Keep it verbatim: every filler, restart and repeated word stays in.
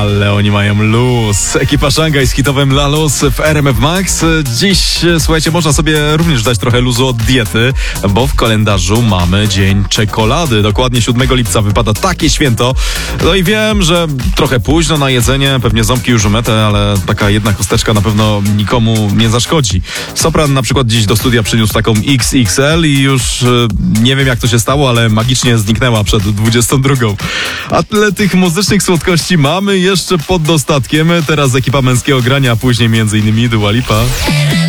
ale oni mają luz. Ekipa Szangaj z hitowym La Luz w R M F Max. Dziś, słuchajcie, można sobie również dać trochę luzu od diety, bo w kalendarzu mamy Dzień Czekolady. Dokładnie siódmego lipca wypada takie święto. No i wiem, że trochę późno na jedzenie, pewnie ząbki już umyte, ale taka jedna chusteczka na pewno nikomu nie zaszkodzi. Sopran na przykład dziś do studia przyniósł taką X X L i już e, nie wiem jak to się stało, ale magicznie zniknęła przed dwudziestą drugą. A tyle tych muzycznych słodkości mamy jeszcze pod dostatkiem. Teraz ekipa męskiego grania, a później między innymi Dua Lipa.